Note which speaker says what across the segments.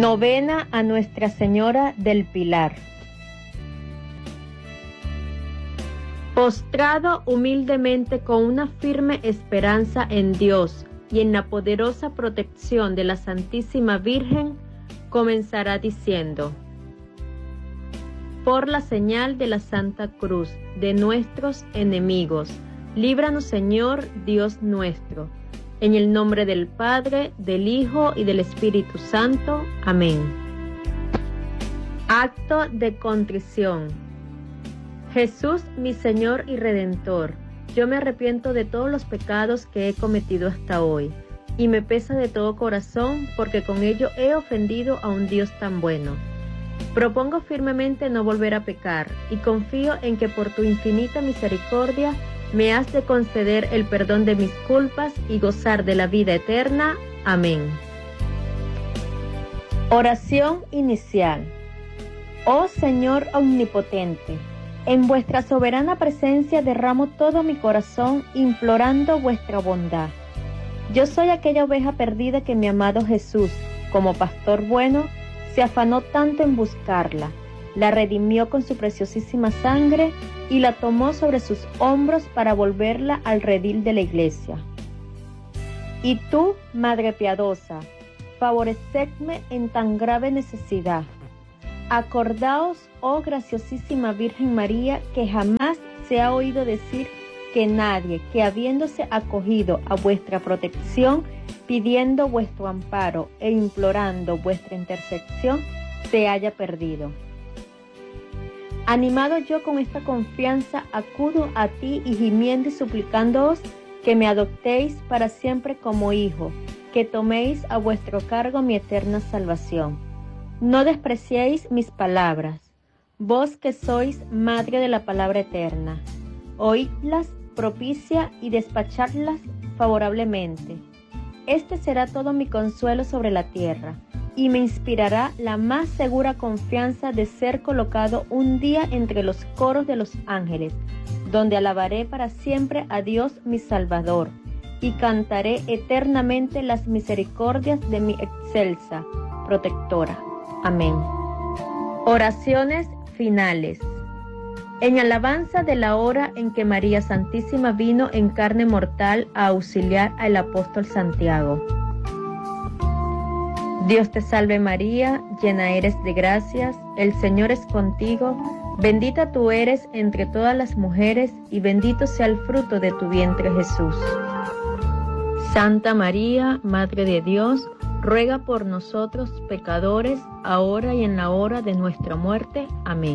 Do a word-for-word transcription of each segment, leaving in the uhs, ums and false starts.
Speaker 1: Novena a Nuestra Señora del Pilar. Postrado humildemente con una firme esperanza en Dios y en la poderosa protección de la Santísima Virgen, comenzará diciendo: por la señal de la Santa Cruz de nuestros enemigos, líbranos, Señor Dios nuestro. En el nombre del Padre, del Hijo y del Espíritu Santo. Amén. Acto de contrición. Jesús, mi Señor y Redentor, yo me arrepiento de todos los pecados que he cometido hasta hoy, y me pesa de todo corazón porque con ello he ofendido a un Dios tan bueno. Propongo firmemente no volver a pecar, y confío en que por tu infinita misericordia me has de conceder el perdón de mis culpas y gozar de la vida eterna. Amén. Oración inicial. Oh Señor omnipotente, en vuestra soberana presencia derramo todo mi corazón implorando vuestra bondad. Yo soy aquella oveja perdida que mi amado Jesús, como pastor bueno, se afanó tanto en buscarla, la redimió con su preciosísima sangre y la tomó sobre sus hombros para volverla al redil de la iglesia. Y tú, Madre piadosa, favorecedme en tan grave necesidad. Acordaos, oh graciosísima Virgen María, que jamás se ha oído decir que nadie que habiéndose acogido a vuestra protección, pidiendo vuestro amparo e implorando vuestra intercesión, se haya perdido. Animado yo con esta confianza, acudo a ti y gimiendo y suplicándoos que me adoptéis para siempre como hijo, que toméis a vuestro cargo mi eterna salvación. No despreciéis mis palabras, vos que sois madre de la palabra eterna. Oídlas, propicia y despachadlas favorablemente. Este será todo mi consuelo sobre la tierra, y me inspirará la más segura confianza de ser colocado un día entre los coros de los ángeles, donde alabaré para siempre a Dios mi Salvador, y cantaré eternamente las misericordias de mi excelsa protectora. Amén. Oraciones finales. En alabanza de la hora en que María Santísima vino en carne mortal a auxiliar al apóstol Santiago. Dios te salve María, llena eres de gracias, el Señor es contigo, bendita tú eres entre todas las mujeres y bendito sea el fruto de tu vientre Jesús. Santa María, Madre de Dios, ruega por nosotros pecadores, ahora y en la hora de nuestra muerte. Amén.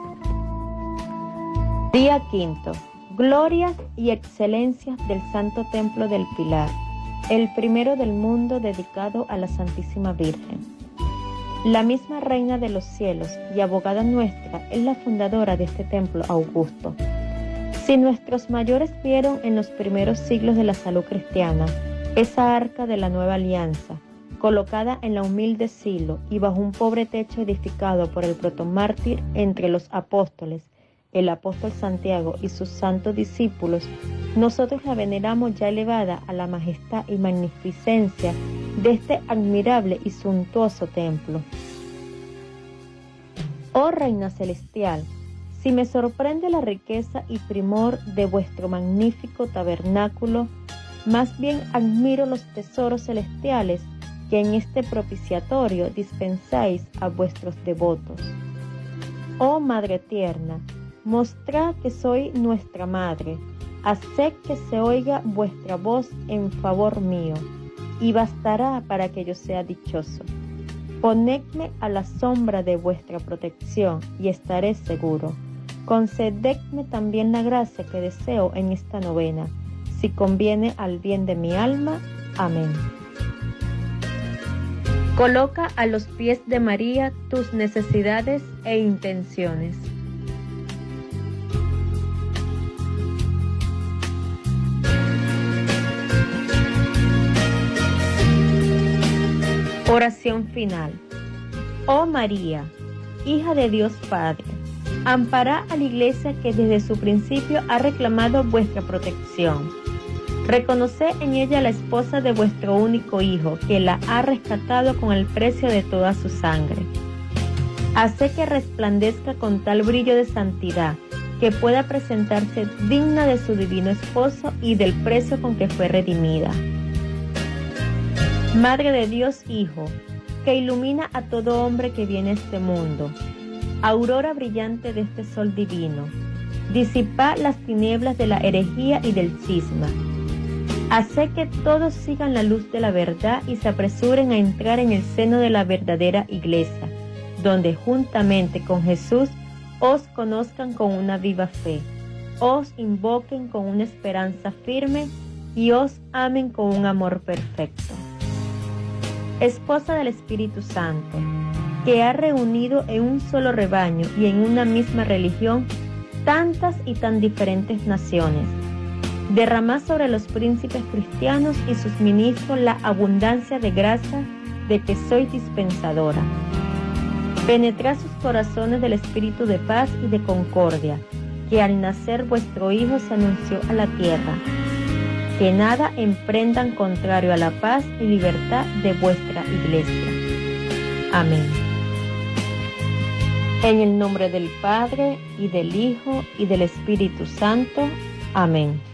Speaker 1: Día quinto. Glorias y excelencias del Santo Templo del Pilar, el primero del mundo dedicado a la Santísima Virgen. La misma Reina de los cielos y abogada nuestra es la fundadora de este templo augusto. Si nuestros mayores vieron en los primeros siglos de la salud cristiana esa arca de la nueva alianza, colocada en la humilde silo y bajo un pobre techo edificado por el protomártir entre los apóstoles, el apóstol Santiago y sus santos discípulos, nosotros la veneramos ya elevada a la majestad y magnificencia de este admirable y suntuoso templo. Oh Reina Celestial, si me sorprende la riqueza y primor de vuestro magnífico tabernáculo, más bien admiro los tesoros celestiales que en este propiciatorio dispensáis a vuestros devotos. Oh Madre tierna, mostrad que soy nuestra Madre, haced que se oiga vuestra voz en favor mío, y bastará para que yo sea dichoso. Ponedme a la sombra de vuestra protección y estaré seguro. Concededme también la gracia que deseo en esta novena, si conviene al bien de mi alma. Amén. Coloca a los pies de María tus necesidades e intenciones. Oración final. Oh María, hija de Dios Padre, ampará a la Iglesia que desde su principio ha reclamado vuestra protección. Reconoced en ella la esposa de vuestro único Hijo, que la ha rescatado con el precio de toda su sangre. Haced que resplandezca con tal brillo de santidad, que pueda presentarse digna de su divino esposo y del precio con que fue redimida. Madre de Dios Hijo, que ilumina a todo hombre que viene a este mundo, aurora brillante de este sol divino, disipa las tinieblas de la herejía y del cisma. Haced que todos sigan la luz de la verdad y se apresuren a entrar en el seno de la verdadera iglesia, donde juntamente con Jesús os conozcan con una viva fe, os invoquen con una esperanza firme y os amen con un amor perfecto. Esposa del Espíritu Santo, que ha reunido en un solo rebaño y en una misma religión tantas y tan diferentes naciones, derramad sobre los príncipes cristianos y sus ministros la abundancia de gracia de que sois dispensadora. Penetrad sus corazones del espíritu de paz y de concordia, que al nacer vuestro Hijo se anunció a la tierra. Que nada emprendan contrario a la paz y libertad de vuestra iglesia. Amén. En el nombre del Padre, y del Hijo, y del Espíritu Santo. Amén.